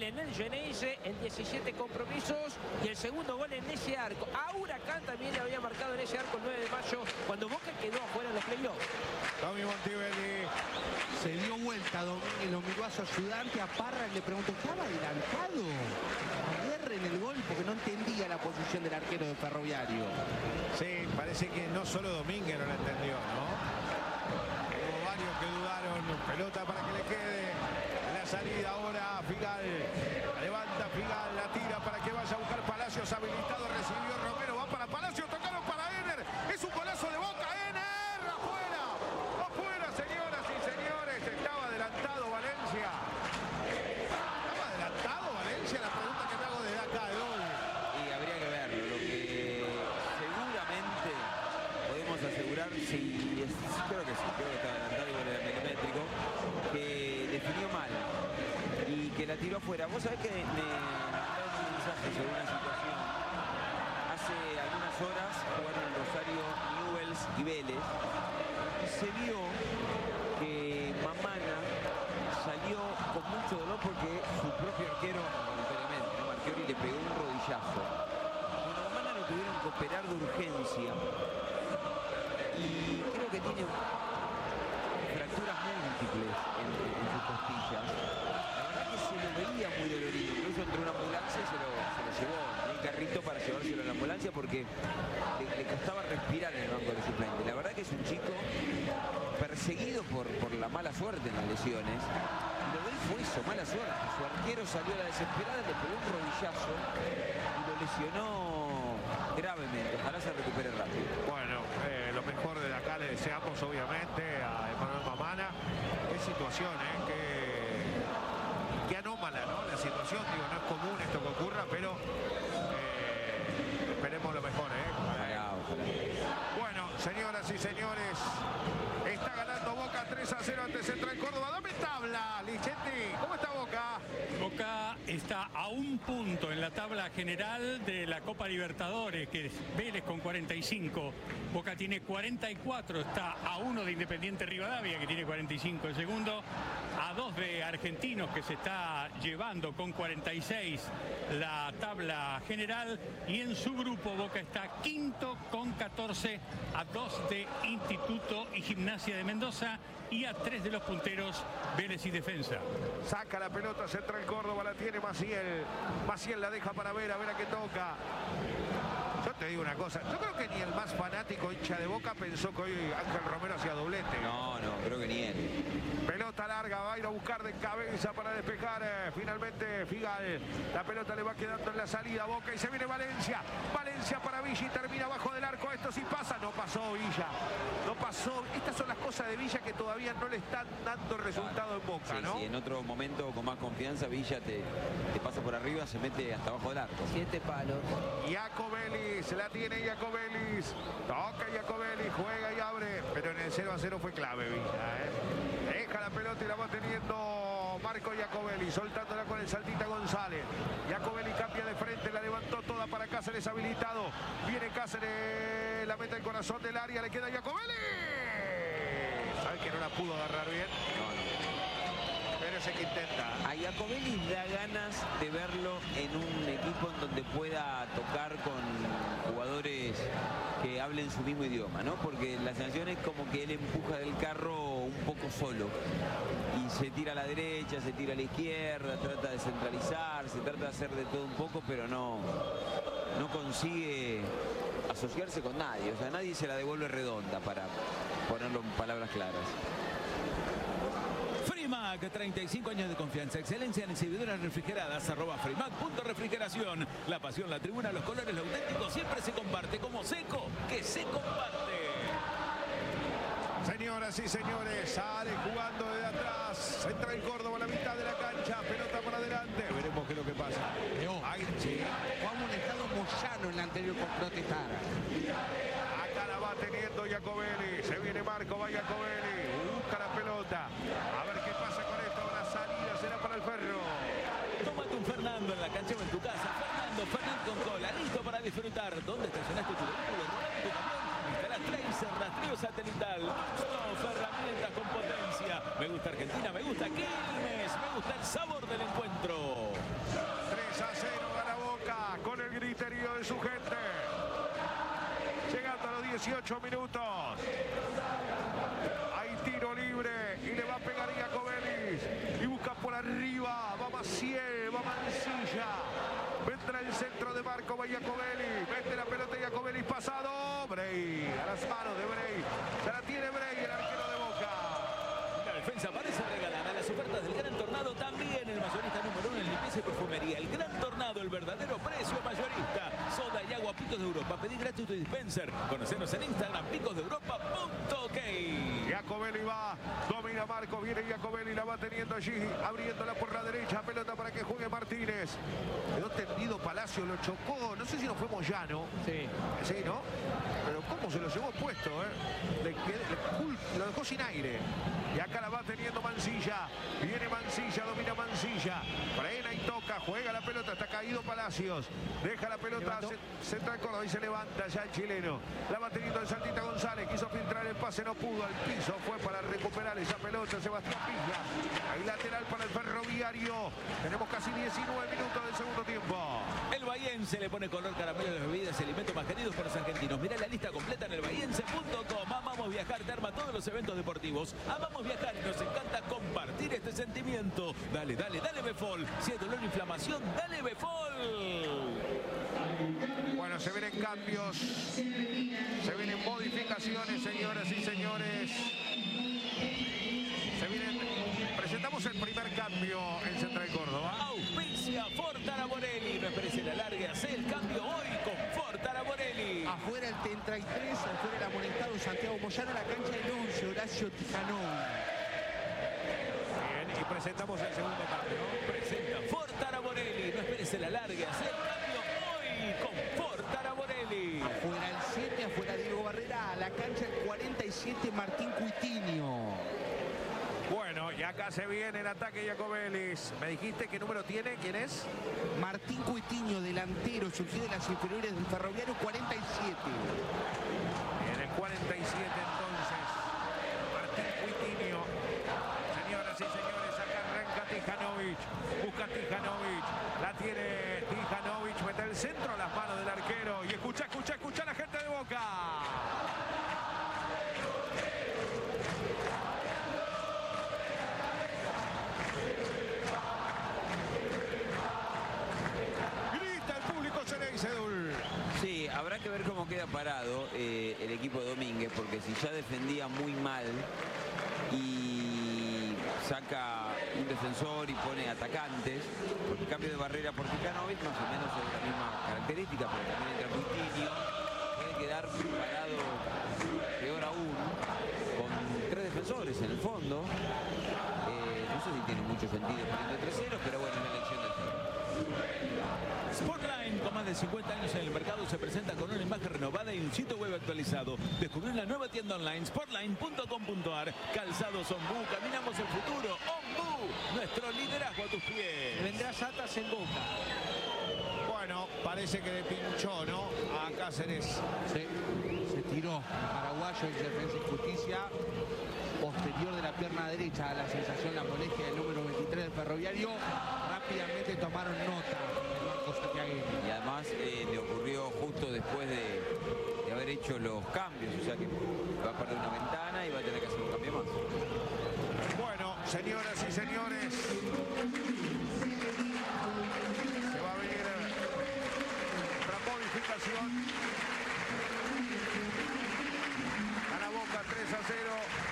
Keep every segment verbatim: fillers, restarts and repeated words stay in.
en el Geneise en diecisiete compromisos y el segundo gol en ese arco. A Huracán también había marcado en ese arco el nueve de mayo cuando Boca quedó afuera en los playoffs. Tommy Montebelli. Se dio vuelta Domínguez, lo miró a su ayudante, a Parra, y le preguntó, ¿estaba adelantado? Ayer en el gol porque no entendía la posición del arquero de Ferroviario. Sí, parece que no solo Domínguez no la entendió, ¿no? Hubo varios que dudaron. Pelota para que le quede. La salida ahora Figal. La levanta Figal, la tira para que vaya a buscar Palacios. Habilitado, recibió Romero. Va para Palacios, tocaron para Ener. Es un golazo de Boca. Ener, afuera. Afuera, señoras y señores. Estaba adelantado Valencia. ¿Estaba adelantado Valencia? La pregunta que me hago desde acá, de hoy. Y habría que verlo. Lo que seguramente podemos asegurar, si es, creo que sí, creo que está adelantado y con el milimétrico, que definió mal y que la tiró afuera. Vos sabés que me mandaron un mensaje sobre una situación. Hace algunas horas jugaron en Rosario Newell's y Vélez y se vio que Mamana salió con mucho dolor porque su propio arquero, lamentablemente, ¿no? Marchiori le pegó un rodillazo. Bueno, Mamana lo tuvieron que operar de urgencia y creo que tiene fracturas múltiples en, en sus costillas. La verdad que se lo veía muy dolorido. Incluso entró una ambulancia y se lo, se lo llevó en el carrito para llevárselo a la ambulancia porque le, le costaba respirar en el banco de suplente. La verdad que es un chico perseguido por, por la mala suerte en las lesiones. Y lo de él fue eso, mala suerte. Su arquero salió a la desesperada, le pegó un rodillazo y lo lesionó gravemente. Ojalá se recupere rápido. Bueno, eh, lo mejor de acá le deseamos obviamente a Emanuel Mamana. Qué situación, ¿eh? Qué, qué anómala, ¿no? La situación, digo, no es común esto que ocurra, pero eh, esperemos lo mejor, ¿eh? Ojalá, ojalá. Bueno, señoras y señores, está ganando Boca tres a cero ante Central Córdoba. Dame tabla, Lichetti. ¿Cómo está Boca? Boca está a un punto en la tabla general de la Copa Libertadores, que es Vélez con cuarenta y cinco. Boca tiene cuarenta y cuatro, está a uno de Independiente Rivadavia, que tiene cuarenta y cinco el segundo, a dos de Argentinos, que se está llevando con cuarenta y seis la tabla general, y en su grupo Boca está quinto con catorce, a dos de Instituto y Gimnasia de Mendoza y a tres de los punteros Vélez y Defensa. Saca la pelota Central Córdoba, la tiene Maciel. Maciel la deja para ver, a ver a qué toca. Yo te digo una cosa, yo creo que ni el más fanático hincha de Boca pensó que hoy Ángel Romero hacía doblete. No, no, creo que ni él. Pelota larga, va a ir a buscar de cabeza para despejar. Eh, finalmente Figal. La pelota le va quedando en la salida Boca y se viene Valencia. Valencia para Villa y termina abajo del arco. Esto sí pasa. No pasó Villa. No pasó. Estas son las cosas de Villa que todavía no le están dando resultado en Boca, sí, ¿no? Sí, en otro momento con más confianza Villa te, te pasa por arriba, se mete hasta abajo del arco. Siete palos. Iacobelis, la tiene Iacobelis. Toca Iacobelis, juega y abre. Pero en el cero a cero fue clave Villa, ¿eh? Deja la pelota y la va teniendo Marco Iacobelis, soltándola con el Saltita González. Iacobelis cambia de frente, la levantó toda para Cáceres habilitado. Viene Cáceres, la mete el corazón del área, le queda Iacobelis. ¿Sabe que no la pudo agarrar bien? No, no. Pero ese que intenta. A Iacobelis da ganas de verlo en un equipo en donde pueda tocar con jugadores que hablen su mismo idioma, ¿no? Porque la sensación es como que él empuja del carro un poco solo y se tira a la derecha, se tira a la izquierda, trata de centralizar, se trata de hacer de todo un poco, pero no, no consigue asociarse con nadie. O sea, nadie se la devuelve redonda, para ponerlo en palabras claras. Frimac, treinta y cinco años de confianza, excelencia en exhibidoras refrigeradas, arroba Frimac punto refrigeración. La pasión, la tribuna, los colores, lo auténtico siempre se comparte, como Seco, que se comparte. Señoras y señores, sale jugando desde atrás. Entra en Córdoba a la mitad de la cancha. Pelota para adelante. Veremos qué es lo que pasa. Ahí, sí. Fue amonestado Moyano en la anterior por protestar. Acá la va teniendo Iacobelis. Se viene Marco, va Iacobelis. Busca la pelota. A ver qué pasa con esto. La salida será para el Ferro. Tómate un Fernando en la cancha o en tu casa. Fernando, Fernando con cola, listo para disfrutar. ¿Dónde estacionaste tu vehículo? Tu camión. Instala Tracer, rastreo satelital. Son herramientas con potencia. Me gusta Argentina, me gusta Quilmes, me gusta el sabor del encuentro. su gente. Llegando a los dieciocho minutos. Hay tiro libre y le va a pegar Iacobelis. Y busca por arriba. Va Maciel, va Mancilla. Vendrá el centro de Marco, va Iacobelis. Mete la pelota Iacobelis pasado. Bray, a las manos de Bray. Se la tiene Bray, el arquero de Boca. La defensa parece regalada. Las ofertas del Gran Tornado también. El mayorista número uno en limpieza y perfumería. El Gran Tornado, el verdadero precio mayorista. Soda y agua Picos de Europa. Pedí gratis tu dispenser. Conocenos en Instagram, picos de europa punto ok. Iacobelis va, domina Marco, viene Iacobelis, la va teniendo allí, abriéndola por la derecha, pelota para que juegue Martínez. Quedó tendido Palacio, lo chocó, no sé si no fue Moyano. Sí. Sí, ¿no? Pero cómo se lo llevó puesto, ¿eh? Le, le, lo dejó sin aire. Y acá la va teniendo Mancilla. Viene Mancilla, domina Mancilla. Frena y toca, juega la pelota, está caído Palacios. Deja la pelota, se, central Córdoba y se levanta ya el chileno. La va teniendo el Saltita González, quiso filtrar el pase, no pudo. Al piso fue para recuperar esa pelota Sebastián Villa. Hay lateral para el Ferroviario. Tenemos casi diecinueve minutos del segundo tiempo. El bahiense le pone color caramelo a las bebidas y alimentos más queridos por los argentinos. Mirá la lista completa en el bahiense punto com. Amamos viajar, te arma todos los eventos deportivos. Amamos viajar y nos encanta compartir este sentimiento. Dale, dale, dale Befol. Si hay dolor e inflamación, dale Befol. Bueno, se vienen cambios, se vienen modificaciones, señoras y señores. Se vienen, presentamos el primer cambio en Central Córdoba. Auspicia Ford Araborelli. No esperes el alargue, hace el cambio hoy con Ford Araborelli. Afuera el treinta y tres, afuera el amonestado Santiago Moyano, la cancha el once, Horacio Tijanov. Bien, y presentamos el segundo cambio. Presenta Ford Araborelli. No esperes el alargue, hace el cambio hoy con Ford Araborelli. Afuera el siete, afuera Diego Barrera, a la cancha el cuarenta y siete Martín Cuitinho. Bueno, y acá se viene el ataque Iacobelis. ¿Me dijiste qué número tiene? ¿Quién es? Martín Cuitinho, delantero, surgido de las inferiores del Ferroviario, cuarenta y siete. En el cuarenta y siete entonces, Martín Cuitinho. Señoras y señores, acá arranca Tijanovic. Busca Tijanovic. La tiene Tijanovic. Mete el centro a las manos del arquero. Y escucha, escucha, escucha a la gente de Boca. Sí, habrá que ver cómo queda parado eh, el equipo de Domínguez, porque si ya defendía muy mal y saca un defensor y pone atacantes, porque el cambio de barrera por Tijanovic más o menos es la misma característica, pero también entra Cuitinho, puede quedar parado peor aún, con tres defensores en el fondo. Eh, no sé si tiene mucho sentido poniendo tres ceros, pero bueno, es la elección del juego. Sportline, con más de cincuenta años en el mercado, se presenta con una imagen renovada y un sitio web actualizado. Descubrir la nueva tienda online sportline punto com punto ar. Calzados Ombú, caminamos el futuro. Ombú, nuestro liderazgo a tus pies. Vendrá Satas en Boca. Bueno, parece que le pinchó, ¿no? A Cáceres. Sí, se tiró paraguayo en Defensa y Justicia. Posterior de la pierna derecha, a la sensación, la molestia del número veintitrés del Ferroviario. Rápidamente tomaron nota del banco santiagueño. Y además eh, le ocurrió justo después de, de haber hecho los cambios, o sea que va a perder una ventana y va a tener que hacer un cambio más. Bueno, señoras y señores, se va a venir otra modificación. Gana Boca tres a cero.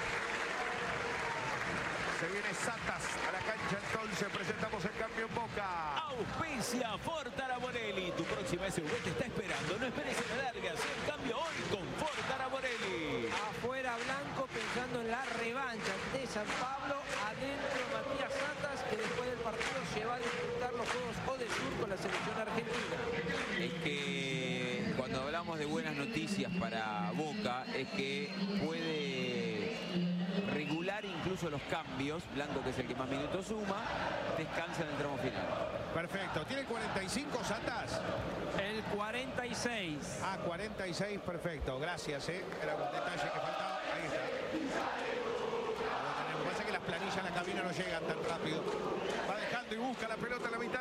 Se viene Satas a la cancha, entonces presentamos el cambio en Boca. Auspicia Ford Araborelli. Tu próxima S U V te está esperando. No esperes en la larga. Haz el cambio hoy con Ford Araborelli. Afuera Blanco pensando en la revancha de San Pablo. Adentro Matías Satas, que después del partido se va a disputar los Juegos Odesur con la selección argentina. Es que cuando hablamos de buenas noticias para Boca, es que puede regular incluso los cambios. Blanco, que es el que más minutos suma, descansa en el tramo final. Perfecto. ¿Tiene cuarenta y cinco Satas? El cuarenta y seis. Ah, cuarenta y seis, perfecto. Gracias, ¿eh? Era un detalle que faltaba. Ahí está. Lo que pasa es que las planillas en la cabina no llegan tan rápido. Va dejando y busca la pelota a la mitad.